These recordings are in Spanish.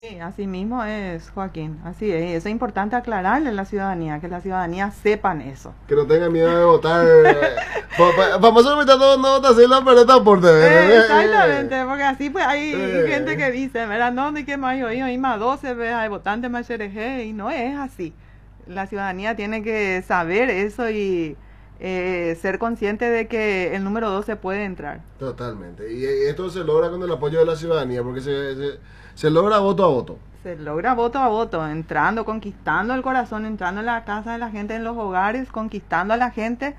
Sí, así mismo es, Joaquín, así es. Eso es importante aclararle a la ciudadanía, que la ciudadanía sepan eso. Que no tengan miedo de votar. Famoso invitado no vota así la pelota por Exactamente, porque así pues hay gente eh. que dice, ¿verdad? No, de que más yo hay más 12, ¿ves? Hay votantes más XRG, y no es así. La ciudadanía tiene que saber eso y ser consciente de que el número 12 puede entrar. Totalmente. Y esto se logra con el apoyo de la ciudadanía, porque se logra voto a voto. Se logra voto a voto, entrando, conquistando el corazón, entrando en la casa de la gente, en los hogares, conquistando a la gente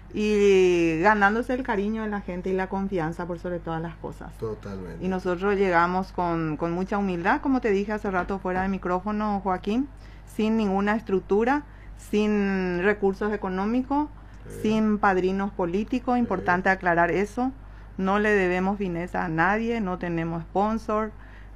y ganándose el cariño de la gente y la confianza por sobre todas las cosas. Totalmente. Y nosotros llegamos con mucha humildad, como te dije hace rato fuera de micrófono, Joaquín, sin ninguna estructura, sin recursos económicos, sin padrinos políticos, importante aclarar eso. No le debemos fineza a nadie, no tenemos sponsor,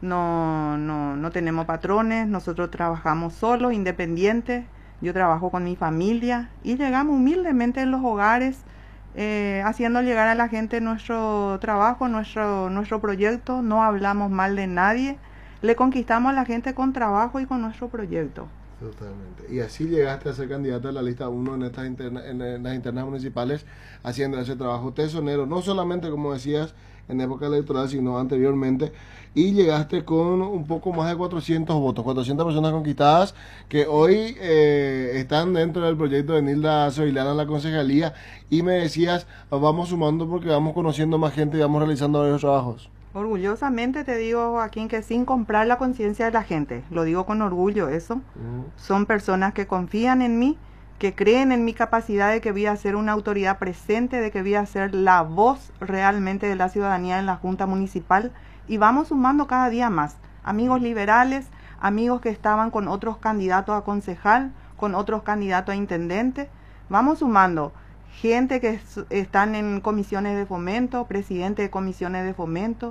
no tenemos patrones, nosotros trabajamos solos, independientes. Yo trabajo con mi familia y llegamos humildemente en los hogares, haciendo llegar a la gente nuestro trabajo, nuestro proyecto. No hablamos mal de nadie, le conquistamos a la gente con trabajo y con nuestro proyecto. Totalmente. Y así llegaste a ser candidato a la lista 1 en en las internas municipales, haciendo ese trabajo tesonero, no solamente como decías en época electoral, sino anteriormente, y llegaste con un poco más de 400 votos, 400 personas conquistadas que hoy están dentro del proyecto de Nilda Zoilana en la concejalía, y me decías, vamos sumando porque vamos conociendo más gente y vamos realizando varios trabajos. Orgullosamente te digo, Joaquín, que sin comprar la conciencia de la gente, lo digo con orgullo eso, son personas que confían en mí, que creen en mi capacidad de que voy a ser una autoridad presente, de que voy a ser la voz realmente de la ciudadanía en la Junta Municipal, y vamos sumando cada día más amigos liberales, amigos que estaban con otros candidatos a concejal, con otros candidatos a intendente, vamos sumando gente que están en comisiones de fomento, presidente de comisiones de fomento,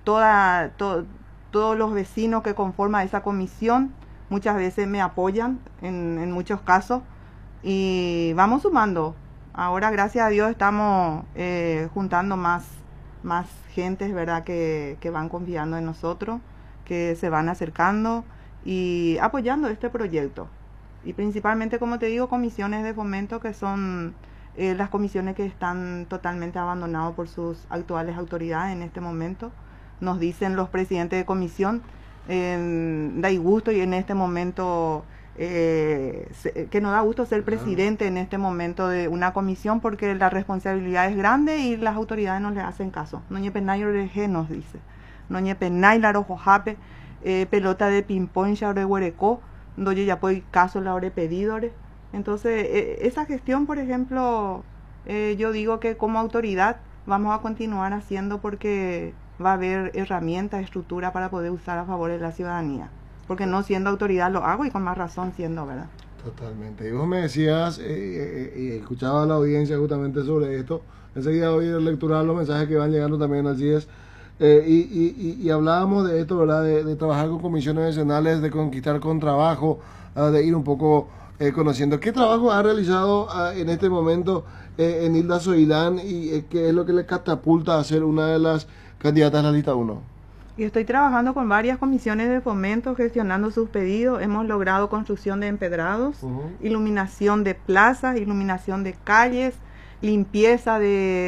todos los vecinos que conforman esa comisión muchas veces me apoyan en muchos casos, y vamos sumando. Ahora, gracias a Dios, estamos juntando más gentes, ¿verdad? Que van confiando en nosotros, que se van acercando y apoyando este proyecto. Y principalmente, como te digo, comisiones de fomento, que son las comisiones que están totalmente abandonadas por sus actuales autoridades en este momento. Nos dicen los presidentes de comisión, da gusto y en este momento, que nos da gusto ser presidente en este momento de una comisión, porque la responsabilidad es grande y las autoridades no le hacen caso. Noñe penay oreje nos dice. Noñe penay la rojojape, pelota de ping-pong, ya ore huerecó, donde ya puede caso la ore pedidore. Entonces, esa gestión, por ejemplo, yo digo que como autoridad vamos a continuar haciendo, porque va a haber herramientas, estructura para poder usar a favor de la ciudadanía. Porque no siendo autoridad lo hago, y con más razón siendo, ¿verdad? Totalmente. Y vos me decías, y escuchaba a la audiencia justamente sobre esto, enseguida voy a lecturar los mensajes que van llegando también al CIES, y hablábamos de esto, ¿verdad? De trabajar con comisiones nacionales, de conquistar con trabajo, de ir un poco conociendo. ¿Qué trabajo ha realizado en este momento Nilda Zoilán, y qué es lo que le catapulta a ser una de las candidatas a la lista 1? Y estoy trabajando con varias comisiones de fomento, gestionando sus pedidos. Hemos logrado construcción de empedrados, iluminación de plazas, iluminación de calles, limpieza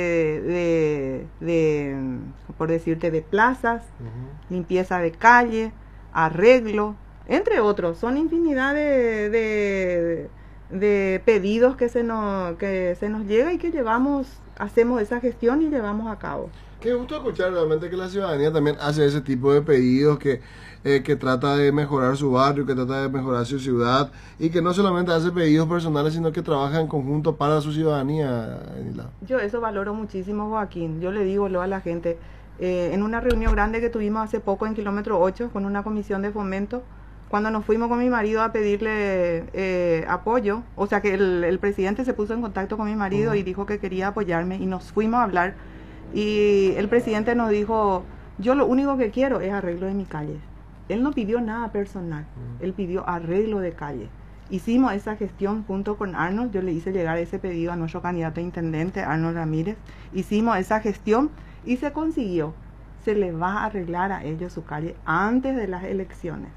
por decirte, de plazas, limpieza de calle, arreglo, entre otros. Son infinidad de pedidos que se nos llega, y que hacemos esa gestión y llevamos a cabo. Qué gusto escuchar realmente que la ciudadanía también hace ese tipo de pedidos, que trata de mejorar su barrio, que trata de mejorar su ciudad, y que no solamente hace pedidos personales, sino que trabaja en conjunto para su ciudadanía, Nilda. Yo eso valoro muchísimo, Joaquín. Yo le digo a la gente, en una reunión grande que tuvimos hace poco en kilómetro 8 con una comisión de fomento, cuando nos fuimos con mi marido a pedirle apoyo, o sea que el presidente se puso en contacto con mi marido y dijo que quería apoyarme, y nos fuimos a hablar. Y el presidente nos dijo, yo lo único que quiero es arreglo de mi calle. Él no pidió nada personal, él pidió arreglo de calle. Hicimos esa gestión junto con Arnold, yo le hice llegar ese pedido a nuestro candidato a intendente, Arnold Ramírez. Hicimos esa gestión y se consiguió. se les va a arreglar a ellos su calle antes de las elecciones.